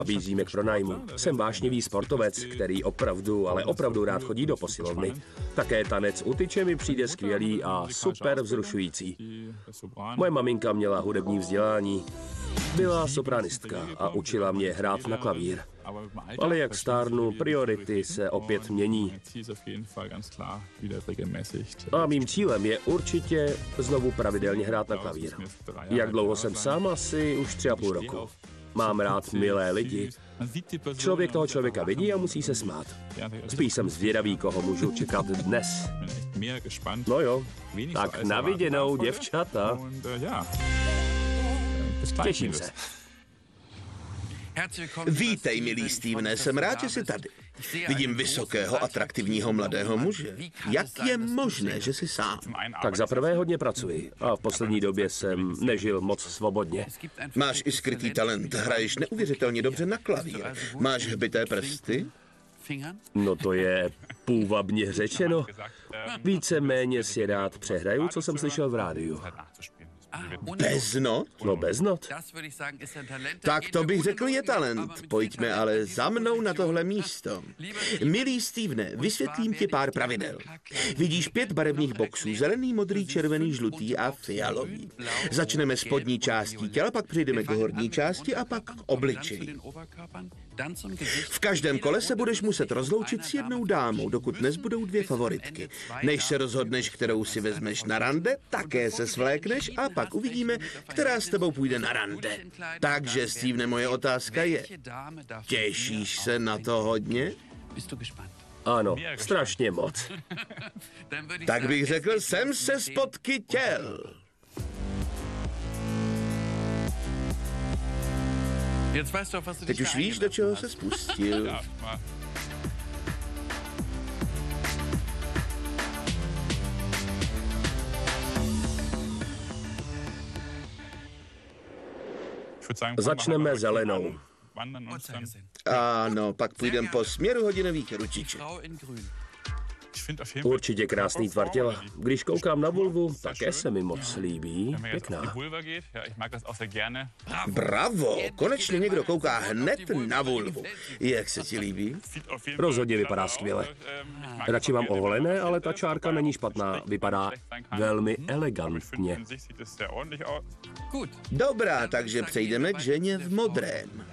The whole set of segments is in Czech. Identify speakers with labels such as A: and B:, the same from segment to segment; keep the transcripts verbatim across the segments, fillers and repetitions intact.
A: Nabízíme k pronájmu. Jsem vášnivý sportovec, který opravdu, ale opravdu rád chodí do posilovny. Také tanec u tyče mi přijde skvělý a super vzrušující. Moje maminka měla hudební vzdělání. Byla sopranistka a učila mě hrát na klavír. Ale jak stárnu, priority se opět mění. A mým cílem je určitě znovu pravidelně hrát na klavír. Jak dlouho jsem sám? Asi už tři a půl roku. Mám rád milé lidi. Člověk toho člověka vidí a musí se smát. Spíš jsem zvědavý, koho můžu čekat dnes. No jo, tak na viděnou, děvčata. Těším se.
B: Vítej, milý Stevene, jsem rád, že jsi tady. Vidím vysokého, atraktivního mladého muže. Jak je možné, že jsi sám?
A: Tak za prvé hodně pracuji a v poslední době jsem nežil moc svobodně.
B: Máš i skrytý talent, hraješ neuvěřitelně dobře na klavír. Máš hbité prsty?
A: No to je půvabně řečeno. Víceméně si rád přehraju, co jsem slyšel v rádiu.
B: Bez not?
A: No bez not.
B: Tak to bych řekl je talent. Pojďme ale za mnou na tohle místo. Milý Stevene, vysvětlím ti pár pravidel. Vidíš pět barevných boxů, zelený, modrý, červený, žlutý a fialový. Začneme s spodní částí těla, pak přejdeme k horní části a pak k obličeji. V každém kole se budeš muset rozloučit s jednou dámou, dokud nezbudou dvě favoritky. Než se rozhodneš, kterou si vezmeš na rande, také se svlékneš a pak uvidíme, která s tebou půjde na rande. Takže, Stevene, moje otázka je, těšíš se na to hodně?
A: Ano, strašně moc.
B: Tak bych řekl, jsem se spod kytěl. Teď už víš, do čeho se spustil.
A: Začneme zelenou.
B: Ano, pak půjdeme po směru hodinových ručiček.
A: Určitě krásný tvar těla. Když koukám na vulvu, také se mi moc líbí. Pěkná.
B: Bravo, konečně někdo kouká hned na vulvu. Jak se ti líbí?
A: Rozhodně vypadá skvěle. Radši mám oholené, ale ta čárka není špatná. Vypadá velmi elegantně.
B: Dobrá, takže přejdeme k ženě v modrém.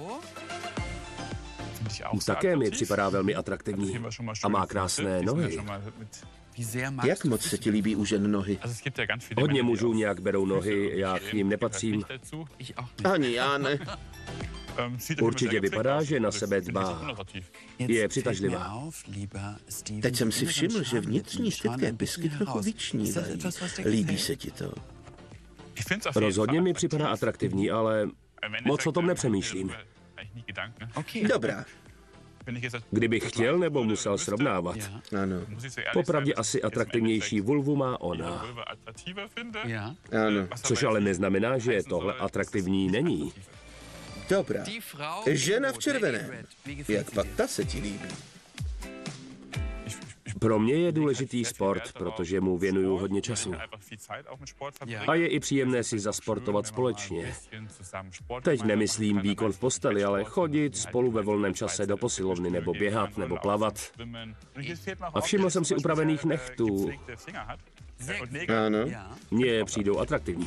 A: Také mi připadá velmi atraktivní a má krásné nohy.
B: Jak moc se ti líbí u žen nohy?
A: Hodně mužů nějak berou nohy, já k ním nepatřím.
B: Ani já ne.
A: Určitě vypadá, že na sebe dbá. Je přitažlivá.
B: Teď jsem si všiml, že vnitřní stytké pisky trochu vyčnívají. Líbí se ti to?
A: Rozhodně mi připadá atraktivní, ale moc o tom nepřemýšlím.
B: Dobrá.
A: Kdybych chtěl nebo musel srovnávat.
B: Ano.
A: Popravdě asi atraktivnější vulvu má ona.
B: Ano.
A: Což ale neznamená, že tohle atraktivní není.
B: Dobrá. Žena v červeném. Jak pak ta se ti líbí?
A: Pro mě je důležitý sport, protože mu věnuju hodně času. A je i příjemné si zasportovat společně. Teď nemyslím výkon v posteli, ale chodit spolu ve volném čase do posilovny nebo běhat nebo plavat. A všiml jsem si upravených nechtů.
B: Ano.
A: Mně přijdou atraktivní.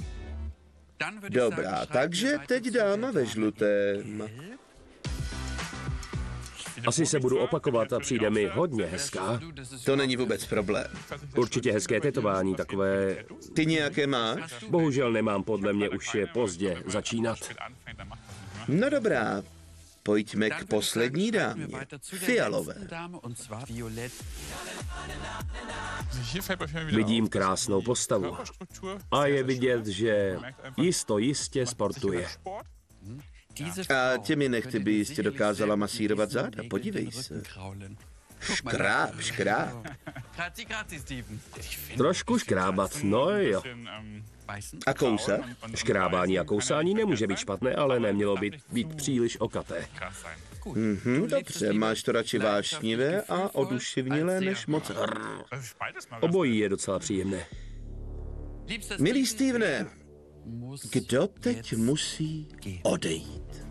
B: Dobrá, takže teď dáma ve žlutém.
A: Asi se budu opakovat a přijde mi hodně hezká.
B: To není vůbec problém.
A: Určitě hezké tetování, takové...
B: Ty nějaké máš?
A: Bohužel nemám, podle mě už je pozdě začínat.
B: No dobrá, pojďme k poslední dámě. Fialové.
A: Vidím krásnou postavu. A je vidět, že jisto jistě sportuje.
B: A těmi nechty by jistě dokázala masírovat záda, podívej se. Škráb, škráb.
A: Trošku škrábat, no jo.
B: A kousat?
A: Škrábání a kousání nemůže být špatné, ale nemělo by být příliš okaté.
B: Mhm, dobře, máš to radši vášnivé a oduševnilé než moc hrr.
A: Obojí je docela příjemné.
B: Milý Stevene, kdo teď musí odejít?